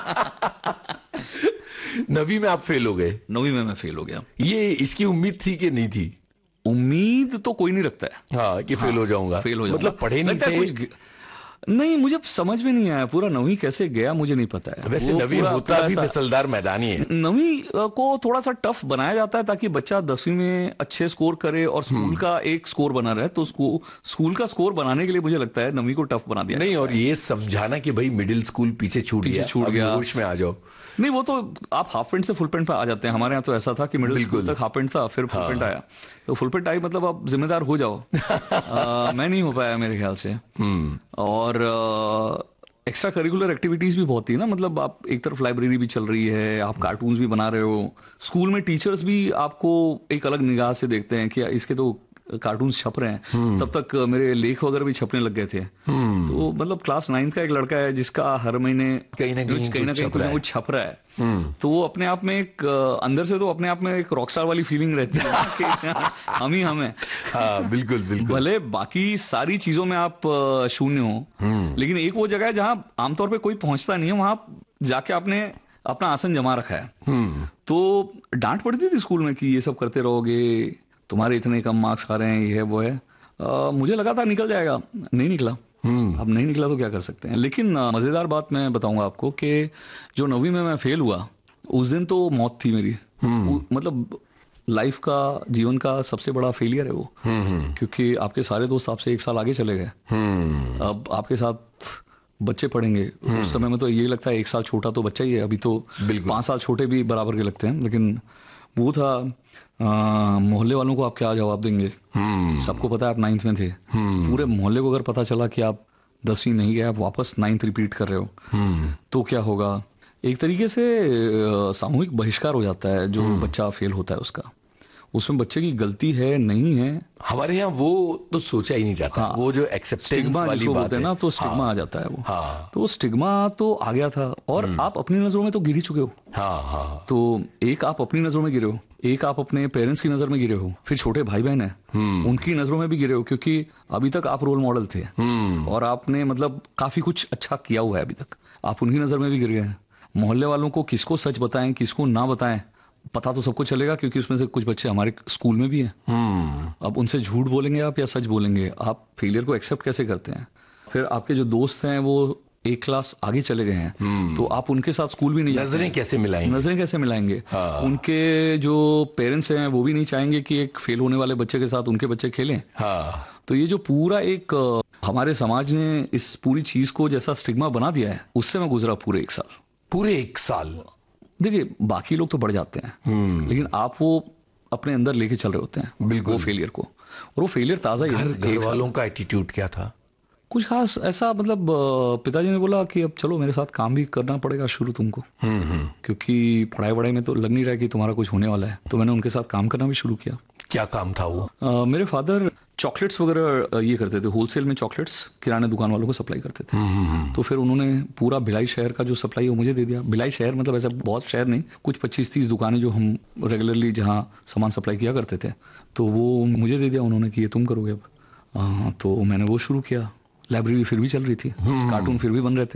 9वीं में आप फेल हो गए? 9वीं में मैं फेल हो गया। ये इसकी उम्मीद थी कि नहीं थी? उम्मीद तो कोई नहीं रखता है। हाँ कि फेल हो जाऊंगा, फेल हो जाऊंगा। मतलब पढ़े नहीं थे कुछ नहीं, मुझे समझ में नहीं आया पूरा 9वीं कैसे गया, मुझे नहीं पता है। वैसे 9वीं होता भी फिसलदार मैदान ही है। 9वीं को थोड़ा सा टफ बनाया जाता है ताकि बच्चा 10वीं में अच्छे स्कोर करे और स्कूल का एक स्कोर बना रहे। तो स्कूल का स्कोर बनाने के लिए मुझे लगता है 9वीं को टफ बना दिया नहीं, और ये समझाना कि भाई मिडिल स्कूल पीछे छूट गया, होश में आ जाओ। नहीं, वो तो आप हाफ पैंट से फुल पैंट पे आ जाते हैं। हमारे यहाँ तो ऐसा था कि मिडिल स्कूल तक हाफ पैंट था, फिर फुल पैंट आया। तो फुल पैंट आई मतलब आप जिम्मेदार हो जाओ। मैं नहीं हो पाया मेरे ख्याल से। और एक्स्ट्रा करिकुलर एक्टिविटीज भी बहुत थी ना, मतलब आप एक तरफ लाइब्रेरी भी चल रही है, आप कार्टून्स भी बना रहे हो, स्कूल में टीचर्स भी आपको एक अलग निगाह से देखते हैं कि इसके तो कार्टून छप रहे हैं। तब तक मेरे लेख वगैरह भी छपने लग गए थे। तो मतलब क्लास 9th का एक लड़का है जिसका हर महीने कहीं ना कहीं कुछ छप रहा है। तो वो अपने आप में एक अंदर से तो अपने आप में एक रॉकस्टार वाली फीलिंग रहती है कि हम ही हम हैं। हाँ, बिल्कुल बिल्कुल। भले बाकी सारी चीजों में आप शून्य हो, लेकिन एक वो जगह है जहां आमतौर पे कोई पहुंचता नहीं है, वहां जाके आपने अपना आसन जमा रखा है। तो डांट पड़ती थी स्कूल में कि ये सब करते रहोगे, तुम्हारे इतने कम मार्क्स आ रहे हैं, ये है वो है। मुझे लगा था निकल जाएगा, नहीं निकला। अब नहीं निकला तो क्या कर सकते हैं। लेकिन मजेदार बात मैं बताऊंगा आपको कि जो 9वीं में मैं फेल हुआ उस दिन तो मौत थी मेरी। मतलब लाइफ का, जीवन का सबसे बड़ा फेलियर है वो। क्योंकि आपके सारे दोस्त आपसे एक साल आगे चले गए। अब आपके साथ बच्चे पढ़ेंगे। उस समय में तो यही लगता है एक साल छोटा तो बच्चा ही है, अभी तो 5 साल छोटे भी बराबर के लगते हैं। लेकिन वो था मोहल्ले वालों को आप क्या जवाब देंगे? सबको पता है आप 9th में थे। पूरे मोहल्ले को अगर पता चला कि आप 10वीं नहीं गए, आप वापस 9th रिपीट कर रहे हो, तो क्या होगा? एक तरीके से सामूहिक बहिष्कार हो जाता है जो बच्चा फेल होता है उसका। उसमें बच्चे की गलती है नहीं है, हमारे यहाँ वो तो सोचा ही नहीं जाता। हाँ, वो जो एक्सेप्टेंस वाली बात है ना, तो स्टिग्मा आ जाता है वो। तो वो स्टिग्मा तो आ गया था, और आप अपनी नजरों में तो गिर ही चुके हो। तो एक आप अपनी नजरों में गिरे हो, एक आप अपने पेरेंट्स की नजर में गिरे हो, फिर छोटे भाई बहन है उनकी नजरों में भी गिरे हो, क्योंकि अभी तक आप रोल मॉडल थे और आपने मतलब काफी कुछ अच्छा किया हुआ है अभी तक, आप उनकी नजर में भी गिर गए हैं। मोहल्ले वालों को किसको सच बताएं किसको ना बताएं, पता तो सबको चलेगा, क्योंकि उसमें से कुछ बच्चे हमारे स्कूल में भी हैं। अब उनसे झूठ बोलेंगे आप या सच बोलेंगे? आप फेलियर को एक्सेप्ट कैसे करते हैं? फिर आपके जो दोस्त हैं वो एक क्लास आगे चले गए हैं, तो आप उनके साथ स्कूल भी नहीं जाते। नजरें कैसे मिलाएंगे? हाँ। उनके जो पेरेंट्स हैं वो भी नहीं चाहेंगे कि एक फेल होने वाले बच्चे के साथ उनके बच्चे खेलें। हाँ। तो ये जो पूरा एक हमारे समाज ने इस पूरी चीज को जैसा स्टिग्मा बना दिया है, उससे मैं गुजरा पूरे एक साल। देखिए बाकी लोग तो बढ़ जाते हैं, लेकिन आप वो अपने अंदर लेके चल रहे होते हैं वो फेलियर को, और वो फेलियर ताजा ही है। घर वालों का एटीट्यूड क्या था? कुछ खास ऐसा, मतलब पिताजी ने बोला कि अब चलो मेरे साथ काम भी करना पड़ेगा शुरू तुमको, क्योंकि पढ़ाई वढ़ाई में तो लग नहीं रहा कि तुम्हारा कुछ होने वाला है। तो मैंने उनके साथ काम करना भी शुरू किया। क्या काम था वो? मेरे फादर चॉकलेट्स वगैरह ये करते थे, होलसेल में चॉकलेट्स किराने दुकान वालों को सप्लाई करते थे। तो फिर उन्होंने पूरा भिलाई शहर का जो सप्लाई है वो मुझे दे दिया। भिलाई शहर मतलब ऐसा बहुत शहर नहीं, कुछ 25-30 दुकानें जो हम रेगुलरली जहाँ सामान सप्लाई किया करते थे, तो वो मुझे दे दिया उन्होंने कि ये तुम करोगे अब। तो मैंने वो शुरू किया। लाइब्रेरी फिर भी चल रही थी, कार्टून फिर भी बन रहे थे।